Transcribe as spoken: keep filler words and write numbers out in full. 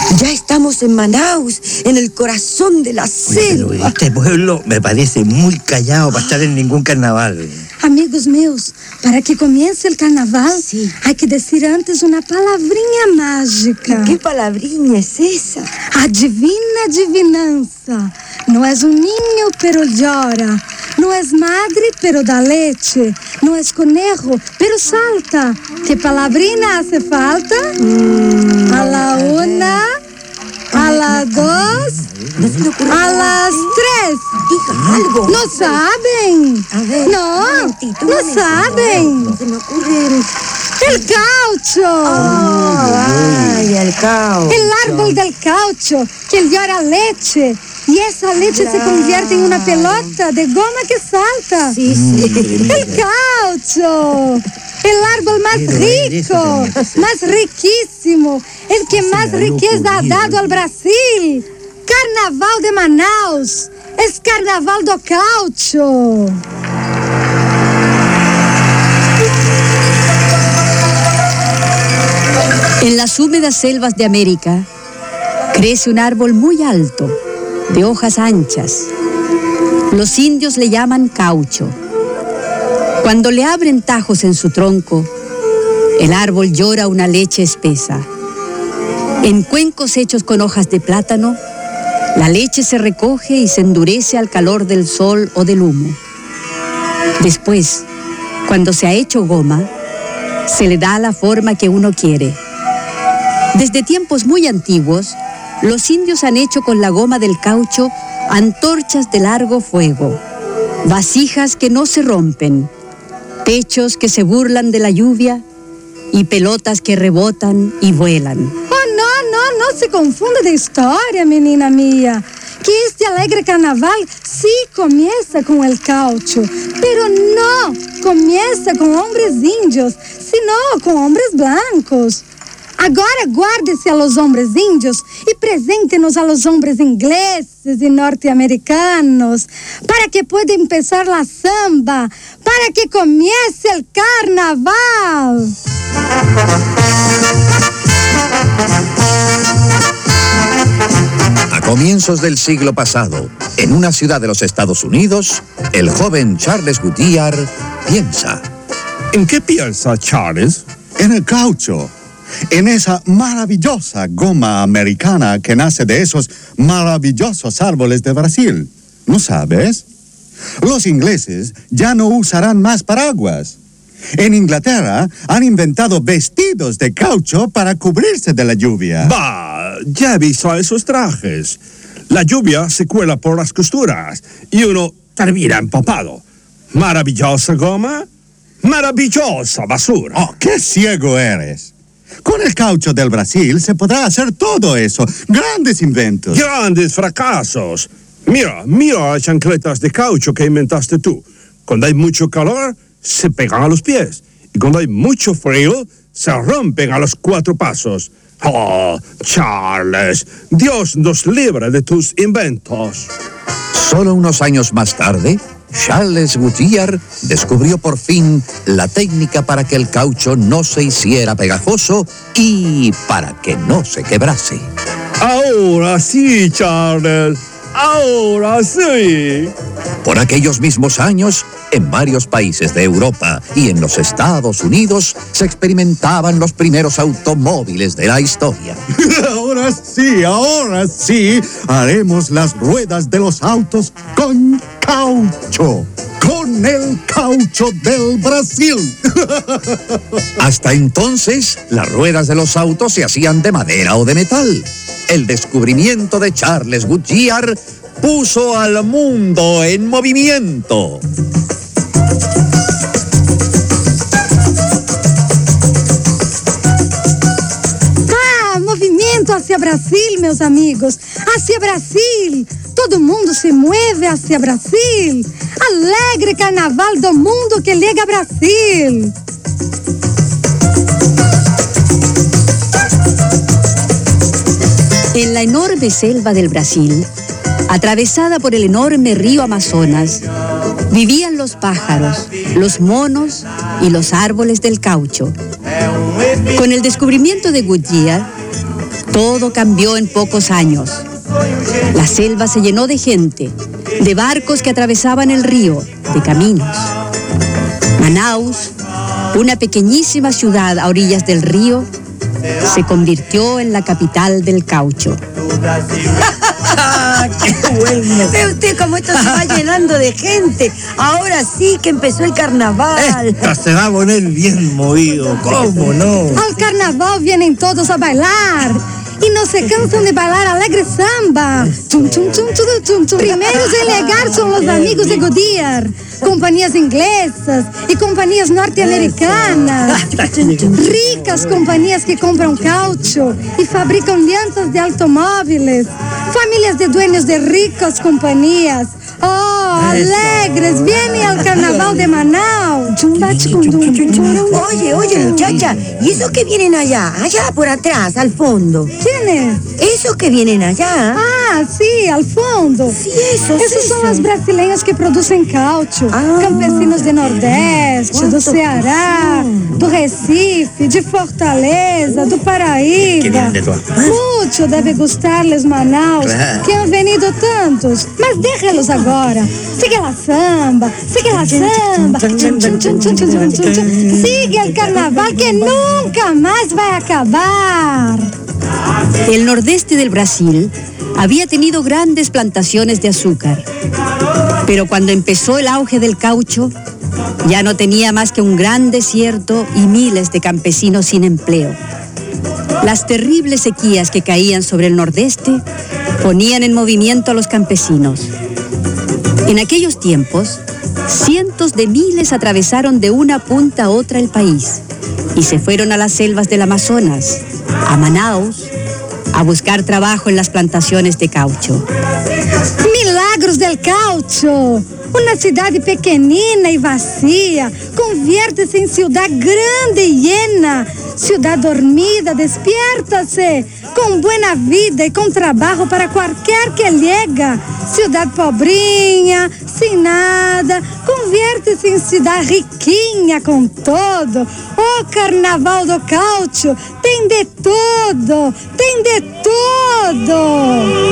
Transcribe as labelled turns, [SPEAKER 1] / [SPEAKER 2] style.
[SPEAKER 1] Ya estamos en Manaus, en el corazón de la selva.
[SPEAKER 2] Pero este pueblo me parece muy callado para estar en ningún carnaval.
[SPEAKER 3] Amigos meus, para que comience el carnaval,
[SPEAKER 1] Sí.
[SPEAKER 3] hay que decir antes una palabrinha mágica.
[SPEAKER 1] ¿Qué palabrinha es esa?
[SPEAKER 3] A divina adivinanza. No es un niño, pero llora. No es madre, pero da leche. No es conejo, pero salta. ¿Qué palabrina hace falta?
[SPEAKER 1] Mm,
[SPEAKER 3] A la una, a la dos,
[SPEAKER 1] no se me ocurre
[SPEAKER 3] a
[SPEAKER 1] nada.
[SPEAKER 3] las tres.
[SPEAKER 1] Diga algo.
[SPEAKER 3] ¿No saben?
[SPEAKER 1] A ver,
[SPEAKER 3] No,
[SPEAKER 1] un momentito, un
[SPEAKER 3] no
[SPEAKER 1] momentito.
[SPEAKER 3] saben.
[SPEAKER 1] No se me ocurre.
[SPEAKER 3] El caucho.
[SPEAKER 1] Ay, el caos.
[SPEAKER 3] El árbol del caucho que llora leche. Y esa leche se convierte en una pelota de goma que salta.
[SPEAKER 1] Sí, sí.
[SPEAKER 3] El caucho. El árbol más
[SPEAKER 2] Pero eso
[SPEAKER 3] rico,
[SPEAKER 2] también se-
[SPEAKER 3] más riquísimo, el que
[SPEAKER 2] Se
[SPEAKER 3] más
[SPEAKER 2] me ha
[SPEAKER 3] riqueza ha
[SPEAKER 2] ocurrido.
[SPEAKER 3] dado al Brasil. Carnaval de Manaus. Es carnaval do caucho.
[SPEAKER 4] En las húmedas selvas de América crece un árbol muy alto, de hojas anchas. Los indios le llaman caucho. Cuando le abren tajos en su tronco, el árbol llora una leche espesa. En cuencos hechos con hojas de plátano, la leche se recoge y se endurece al calor del sol o del humo. Después, cuando se ha hecho goma, se le da la forma que uno quiere. Desde tiempos muy antiguos, los indios han hecho con la goma del caucho antorchas de largo fuego, vasijas que no se rompen, techos que se burlan de la lluvia y pelotas que rebotan y vuelan.
[SPEAKER 3] Oh, no, no, no se confunda de historia, menina mía. Que este alegre carnaval sí comienza con el caucho, pero no comienza con hombres indios, sino con hombres blancos. Agora guarde-se a los hombres indios y preséntenos a los hombres ingleses y norteamericanos para que pueda empezar la samba, para que comience el carnaval.
[SPEAKER 5] A comienzos del siglo pasado, en una ciudad de los Estados Unidos, el joven Charles Goodyear piensa.
[SPEAKER 6] ¿En qué piensa Charles?
[SPEAKER 7] En el caucho, en esa maravillosa goma americana que nace de esos maravillosos árboles de Brasil. ¿No sabes? Los ingleses ya no usarán más paraguas. En Inglaterra han inventado vestidos de caucho para cubrirse de la lluvia.
[SPEAKER 6] Bah, ya he visto esos trajes. La lluvia se cuela por las costuras y uno termina empapado. Maravillosa goma, maravillosa basura.
[SPEAKER 7] ¡Oh, qué ciego eres! Con el caucho del Brasil se podrá hacer todo eso. Grandes inventos.
[SPEAKER 6] Grandes fracasos. Mira, mira las chancletas de caucho que inventaste tú. Cuando hay mucho calor, se pegan a los pies. Y cuando hay mucho frío, se rompen a los cuatro pasos. Oh, Charles, Dios nos libre de tus inventos.
[SPEAKER 5] Solo unos años más tarde, Charles Goodyear descubrió por fin la técnica para que el caucho no se hiciera pegajoso y para que no se quebrase.
[SPEAKER 6] Ahora sí, Charles. Ahora sí.
[SPEAKER 5] Por aquellos mismos años, en varios países de Europa y en los Estados Unidos se experimentaban los primeros automóviles de la historia.
[SPEAKER 7] Ahora sí, ahora sí, haremos las ruedas de los autos con caucho. Con el caucho del Brasil.
[SPEAKER 5] Hasta entonces, las ruedas de los autos se hacían de madera o de metal. El descubrimiento de Charles Goodyear puso al mundo en movimiento.
[SPEAKER 3] Ah, movimento hacia Brasil, meus amigos. Hacia Brasil. Todo mundo se mueve hacia Brasil. Alegre carnaval do mundo que liga a Brasil.
[SPEAKER 4] En la enorme selva del Brasil, atravesada por el enorme río Amazonas, vivían los pájaros, los monos y los árboles del caucho. Con el descubrimiento de Goodyear, Todo cambió en pocos años. La selva se llenó de gente, de barcos que atravesaban el río, de caminos. Manaus, una pequeñísima ciudad a orillas del río, se convirtió en la capital del caucho.
[SPEAKER 1] ¡Qué bueno! Ve usted cómo esto se va llenando de gente. Ahora sí que empezó el carnaval.
[SPEAKER 2] Esto se va a poner bien movido, ¿cómo no?
[SPEAKER 3] Al carnaval vienen todos a bailar. Y no se cansan de bailar alegre samba. Tum, tum, tum, tum, tum, tum. Primeros en llegar son los amigos de Goodyear, compañías inglesas y compañías norteamericanas. Ricas compañías que compran caucho y fabrican llantas de automóviles. Familias de dueños de ricas compañías. Oh, alegres, vienen al carnaval de Manaus.
[SPEAKER 1] Oye, oye, muchacha, ¿y esos que vienen allá? Allá por atrás, al fondo.
[SPEAKER 3] ¿Quiénes?
[SPEAKER 1] Esos que vienen allá.
[SPEAKER 3] Ah, sí, al fondo.
[SPEAKER 1] Sí, esos,
[SPEAKER 3] Esos son las brasileñas que producen caucho.
[SPEAKER 1] Ah,
[SPEAKER 3] Campesinos de Nordeste, do Ceará, do Recife, de Fortaleza, do Paraíba.
[SPEAKER 2] Que vienen de todas partes.
[SPEAKER 3] Mucho debe gustarles Manaus,
[SPEAKER 2] Claro.
[SPEAKER 3] que han venido tantos. Mas déjalos agora. Sigue la samba, sigue la samba. Chum, chum, chum, chum, chum, chum, chum. Sigue el carnaval que nunca más va a acabar.
[SPEAKER 4] El nordeste del Brasil había tenido grandes plantaciones de azúcar, pero cuando empezó el auge del caucho, ya no tenía más que un gran desierto y miles de campesinos sin empleo. Las terribles sequías que caían sobre el nordeste ponían en movimiento a los campesinos. En aquellos tiempos, cientos de miles atravesaron de una punta a otra el país y se fueron a las selvas del Amazonas, a Manaus, a buscar trabajo en las plantaciones de caucho.
[SPEAKER 3] Milagros del Caucho. Una cidade pequenina e vacía convierte-se em cidade grande e llena. Ciudad dormida, despiértase, com buena vida e com trabalho para qualquer que llega. Ciudad pobrinha, sem nada, convierte-se em cidade riquinha com todo. O Carnaval do Caucho tem de todo, tem de todo.